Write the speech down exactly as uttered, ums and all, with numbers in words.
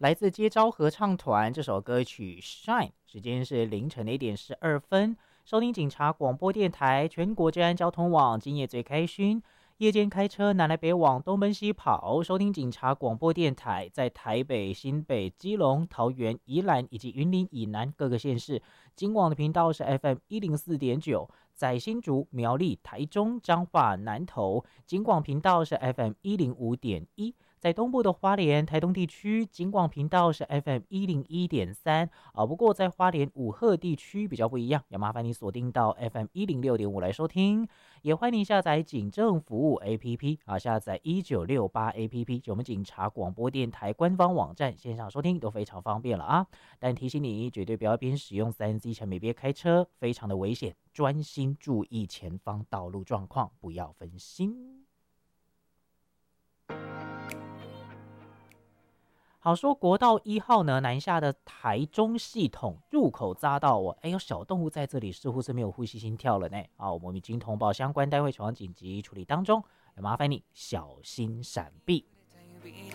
来自接招合唱团这首歌曲《Shine》，时间是凌晨的一点十二分。收听警察广播电台全国治安交通网，今夜最开心。夜间开车南来北往，东奔西跑，收听警察广播电台，在台北、新北、基隆、桃园、宜兰以及云林以南各个县市，警广的频道是 F M 一零四点九，在新竹、苗栗、台中、彰化、南投，警广频道是 F M 一零五点一。在东部的花莲、台东地区，警广频道是 F M 一零一点三啊。不过在花莲五鹤地区比较不一样，要麻烦你锁定到 F M 一零六点五来收听。也欢迎您下载警政服务 A P P 啊，下载一九六八 A P P， 就我们警察广播电台官方网站线上收听都非常方便了啊。但提醒你，绝对不要边使用 三 C 产品边开车，非常的危险，专心注意前方道路状况，不要分心。好说国道一号呢，南下的台中系统入口匝道哦，哎，有小动物在这里，似乎是没有呼吸心跳了呢。啊，我们已经通报相关单位前往紧急处理当中，也麻烦你小心闪避。